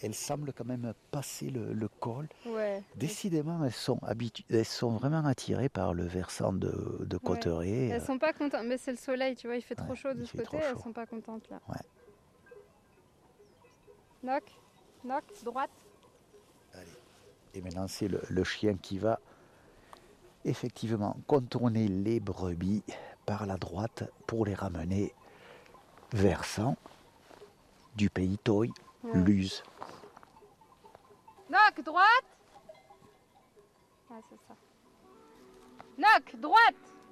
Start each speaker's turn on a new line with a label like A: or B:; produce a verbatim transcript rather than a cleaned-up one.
A: elles semblent quand même passer le, le col.
B: Ouais.
A: Décidément, elles sont, habitu- elles sont vraiment attirées par le versant de, de Cauterets.
B: Ouais. Elles sont pas contentes, mais c'est le soleil, tu vois, il fait trop
A: Ouais,
B: chaud de
A: il
B: ce
A: fait
B: côté,
A: trop
B: elles
A: chaud.
B: sont pas contentes là.
A: Ouais.
B: Knock, knock, droite.
A: Allez. Et maintenant, c'est le, le chien qui va effectivement contourner les brebis par la droite pour les ramener versant du pays Toy,
B: Ouais.
A: Luz.
B: Knock, droite. Ah, c'est ça. Knock, droite.